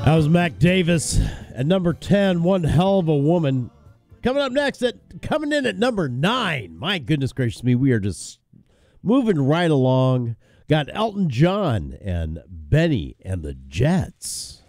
That was Mac Davis at number 10, One Hell of a Woman. Coming up next, coming in at number 9. My goodness gracious me, we are just moving right along. Got Elton John and Benny and the Jets.